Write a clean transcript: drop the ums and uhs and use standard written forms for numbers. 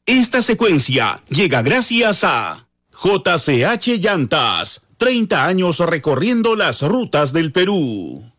Esta secuencia llega gracias a JCH Llantas, 30 años recorriendo las rutas del Perú.